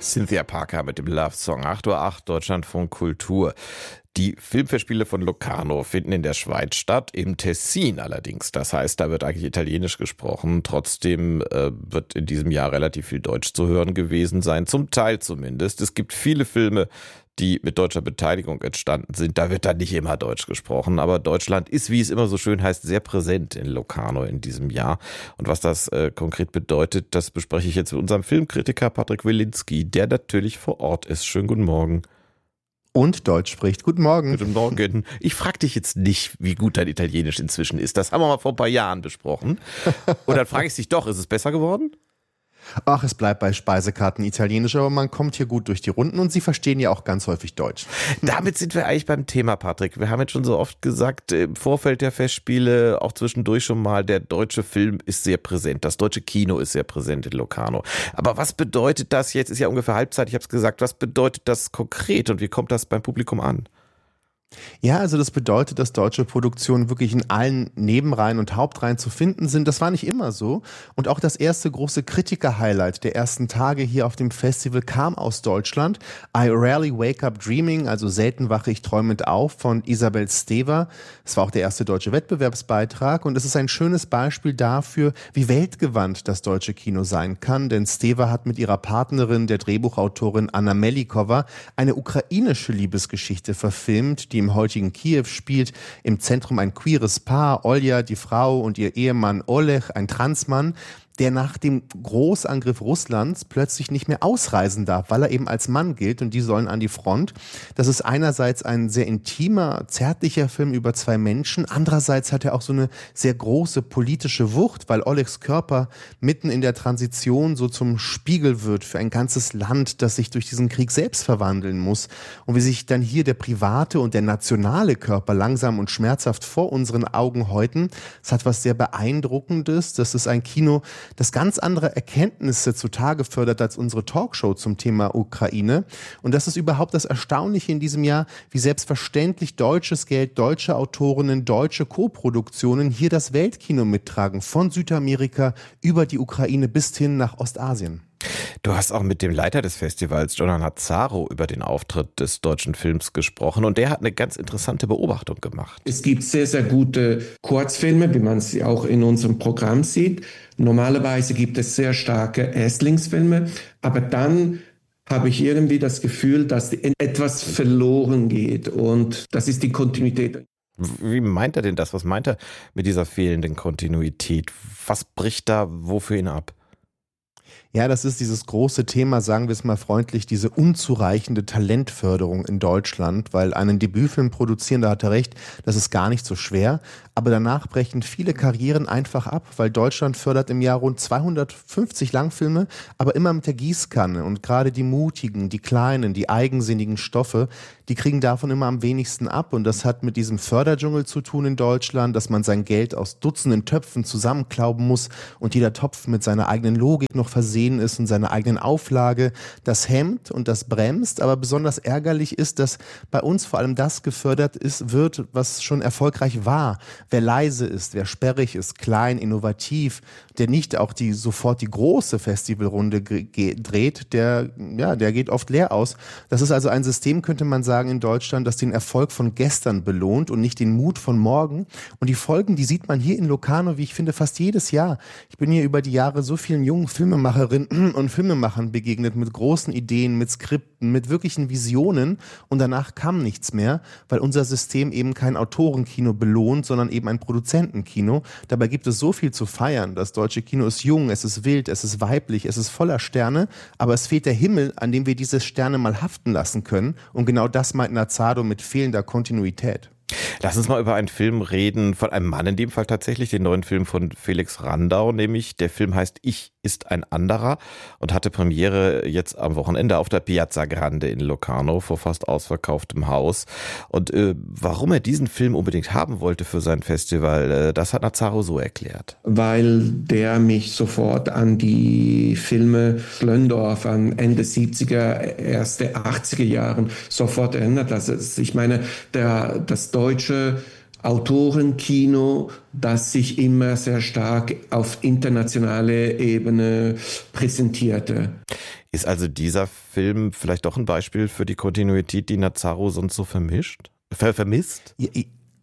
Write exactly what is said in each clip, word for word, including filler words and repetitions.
Cynthia Parker mit dem Love-Song acht Uhr acht, Deutschlandfunk Kultur. Die Filmfestspiele von Locarno finden in der Schweiz statt, im Tessin allerdings. Das heißt, da wird eigentlich Italienisch gesprochen. Trotzdem äh, wird in diesem Jahr relativ viel Deutsch zu hören gewesen sein, zum Teil zumindest. Es gibt viele Filme, die mit deutscher Beteiligung entstanden sind. Da wird dann nicht immer Deutsch gesprochen, aber Deutschland ist, wie es immer so schön heißt, sehr präsent in Locarno in diesem Jahr. Und was das äh, konkret bedeutet, das bespreche ich jetzt mit unserem Filmkritiker Patrick Wilinski, der natürlich vor Ort ist. Schönen guten Morgen. Und Deutsch spricht. Guten Morgen. Guten Morgen. Ich frage dich jetzt nicht, wie gut dein Italienisch inzwischen ist. Das haben wir mal vor ein paar Jahren besprochen. Und dann frage ich dich doch, ist es besser geworden? Ach, es bleibt bei Speisekarten Italienisch, aber man kommt hier gut durch die Runden und sie verstehen ja auch ganz häufig Deutsch. Damit sind wir eigentlich beim Thema, Patrick. Wir haben jetzt schon so oft gesagt, im Vorfeld der Festspiele, auch zwischendurch schon mal, der deutsche Film ist sehr präsent. Das deutsche Kino ist sehr präsent in Locarno. Aber was bedeutet das jetzt? Ist ja ungefähr Halbzeit, ich habe es gesagt. Was bedeutet das konkret und wie kommt das beim Publikum an? Ja, also das bedeutet, dass deutsche Produktionen wirklich in allen Nebenreihen und Hauptreihen zu finden sind. Das war nicht immer so. Und auch das erste große Kritiker-Highlight der ersten Tage hier auf dem Festival kam aus Deutschland. I Rarely Wake Up Dreaming, also Selten wache ich träumend auf, von Isabel Stever. Es war auch der erste deutsche Wettbewerbsbeitrag und es ist ein schönes Beispiel dafür, wie weltgewandt das deutsche Kino sein kann. Denn Stever hat mit ihrer Partnerin, der Drehbuchautorin Anna Melikova, eine ukrainische Liebesgeschichte verfilmt, die im heutigen Kiew spielt. Im Zentrum ein queeres Paar, Olja, die Frau, und ihr Ehemann Oleg, ein Transmann, der nach dem Großangriff Russlands plötzlich nicht mehr ausreisen darf, weil er eben als Mann gilt und die sollen an die Front. Das ist einerseits ein sehr intimer, zärtlicher Film über zwei Menschen, andererseits hat er auch so eine sehr große politische Wucht, weil Olegs Körper mitten in der Transition so zum Spiegel wird für ein ganzes Land, das sich durch diesen Krieg selbst verwandeln muss. Und wie sich dann hier der private und der nationale Körper langsam und schmerzhaft vor unseren Augen häuten, das hat was sehr Beeindruckendes. Das ist ein Kino, das ganz andere Erkenntnisse zutage fördert als unsere Talkshow zum Thema Ukraine. Und das ist überhaupt das Erstaunliche in diesem Jahr, wie selbstverständlich deutsches Geld, deutsche Autorinnen, deutsche Co-Produktionen hier das Weltkino mittragen, von Südamerika über die Ukraine bis hin nach Ostasien. Du hast auch mit dem Leiter des Festivals, Jonah Nazaro, über den Auftritt des deutschen Films gesprochen und der hat eine ganz interessante Beobachtung gemacht. Es gibt sehr, sehr gute Kurzfilme, wie man sie auch in unserem Programm sieht. Normalerweise gibt es sehr starke Erstlingsfilme, aber dann habe ich irgendwie das Gefühl, dass etwas verloren geht und das ist die Kontinuität. Wie meint er denn das? Was meint er mit dieser fehlenden Kontinuität? Was bricht da wofür ihn ab? Ja, das ist dieses große Thema, sagen wir es mal freundlich, diese unzureichende Talentförderung in Deutschland, weil einen Debütfilm produzieren, da hat er recht, das ist gar nicht so schwer, aber danach brechen viele Karrieren einfach ab, weil Deutschland fördert im Jahr rund zweihundertfünfzig Langfilme, aber immer mit der Gießkanne, und gerade die mutigen, die kleinen, die eigensinnigen Stoffe, die kriegen davon immer am wenigsten ab, und das hat mit diesem Förderdschungel zu tun in Deutschland, dass man sein Geld aus Dutzenden Töpfen zusammenklauben muss und jeder Topf mit seiner eigenen Logik noch versehen ist und seiner eigenen Auflage. Das hemmt und das bremst, aber besonders ärgerlich ist, dass bei uns vor allem das gefördert ist, wird, was schon erfolgreich war. Wer leise ist, wer sperrig ist, klein, innovativ, der nicht auch die sofort die große Festivalrunde ge- dreht, der, ja, der geht oft leer aus. Das ist also ein System, könnte man sagen, in Deutschland, das den Erfolg von gestern belohnt und nicht den Mut von morgen. Und die Folgen, die sieht man hier in Locarno, wie ich finde, fast jedes Jahr. Ich bin hier über die Jahre so vielen jungen Filmemacherinnen und Filmemachern begegnet, mit großen Ideen, mit Skripten, mit wirklichen Visionen, und danach kam nichts mehr, weil unser System eben kein Autorenkino belohnt, sondern eben ein Produzentenkino. Dabei gibt es so viel zu feiern. Das deutsche Kino ist jung, es ist wild, es ist weiblich, es ist voller Sterne, aber es fehlt der Himmel, an dem wir diese Sterne mal haften lassen können, und genau das meint Nazaro mit fehlender Kontinuität. Lass uns mal über einen Film reden, von einem Mann in dem Fall tatsächlich, den neuen Film von Felix Randau, nämlich der Film heißt Ich ist ein anderer und hatte Premiere jetzt am Wochenende auf der Piazza Grande in Locarno vor fast ausverkauftem Haus. Und äh, warum er diesen Film unbedingt haben wollte für sein Festival, äh, das hat Nazaro so erklärt. Weil der mich sofort an die Filme Schlöndorff an Ende siebziger, erste achtziger Jahren sofort erinnert. Also ich meine, der, das deutsche Autorenkino, das sich immer sehr stark auf internationale Ebene präsentierte. Ist also dieser Film vielleicht doch ein Beispiel für die Kontinuität, die Nazaro sonst so vermischt? Ver vermisst? Ja,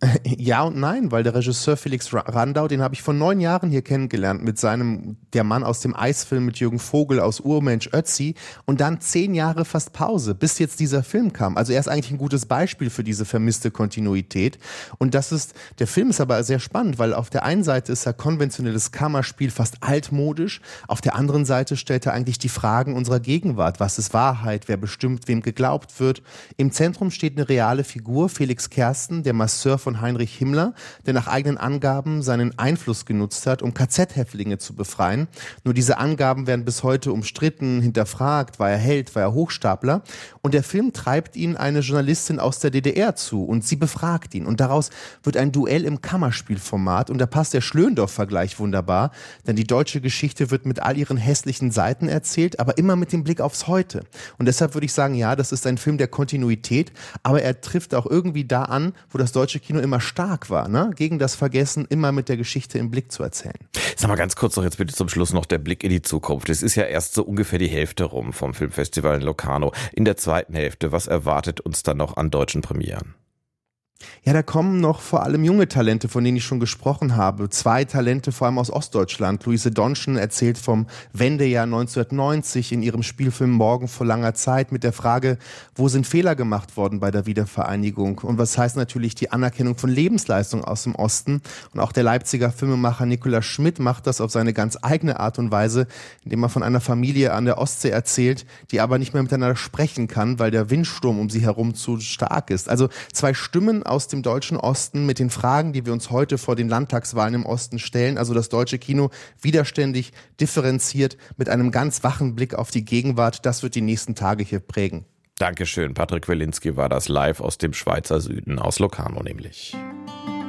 ja und nein, weil der Regisseur Felix Randau, den habe ich vor neun Jahren hier kennengelernt mit seinem Der Mann aus dem Eisfilm mit Jürgen Vogel aus Urmensch Ötzi und dann zehn Jahre fast Pause, bis jetzt dieser Film kam. Also er ist eigentlich ein gutes Beispiel für diese vermisste Kontinuität und das ist, der Film ist aber sehr spannend, weil auf der einen Seite ist er konventionelles Kammerspiel, fast altmodisch, auf der anderen Seite stellt er eigentlich die Fragen unserer Gegenwart. Was ist Wahrheit? Wer bestimmt, wem geglaubt wird? Im Zentrum steht eine reale Figur, Felix Kersten, der Masseur von Heinrich Himmler, der nach eigenen Angaben seinen Einfluss genutzt hat, um K Z-Häftlinge zu befreien. Nur diese Angaben werden bis heute umstritten, hinterfragt, war er Held, war er Hochstapler. Und der Film treibt ihn eine Journalistin aus der D D R zu und sie befragt ihn. Und daraus wird ein Duell im Kammerspielformat und da passt der Schlöndorff-Vergleich wunderbar, denn die deutsche Geschichte wird mit all ihren hässlichen Seiten erzählt, aber immer mit dem Blick aufs Heute. Und deshalb würde ich sagen, ja, das ist ein Film der Kontinuität, aber er trifft auch irgendwie da an, wo das deutsche Kino immer stark war, ne? Gegen das Vergessen, immer mit der Geschichte im Blick zu erzählen. Sag mal ganz kurz noch jetzt bitte zum Schluss noch der Blick in die Zukunft. Es ist ja erst so ungefähr die Hälfte rum vom Filmfestival in Locarno. In der zweiten Hälfte, was erwartet uns dann noch an deutschen Premieren? Ja, da kommen noch vor allem junge Talente, von denen ich schon gesprochen habe. Zwei Talente, vor allem aus Ostdeutschland. Luise Donschen erzählt vom Wendejahr neunzehnhundertneunzig in ihrem Spielfilm Morgen vor langer Zeit mit der Frage, wo sind Fehler gemacht worden bei der Wiedervereinigung? Und was heißt natürlich die Anerkennung von Lebensleistung aus dem Osten? Und auch der Leipziger Filmemacher Nikolaus Schmidt macht das auf seine ganz eigene Art und Weise, indem er von einer Familie an der Ostsee erzählt, die aber nicht mehr miteinander sprechen kann, weil der Windsturm um sie herum zu stark ist. Also zwei Stimmen aus dem deutschen Osten mit den Fragen, die wir uns heute vor den Landtagswahlen im Osten stellen. Also das deutsche Kino widerständig, differenziert, mit einem ganz wachen Blick auf die Gegenwart. Das wird die nächsten Tage hier prägen. Dankeschön. Patrick Welinski war das live aus dem Schweizer Süden, aus Locarno nämlich.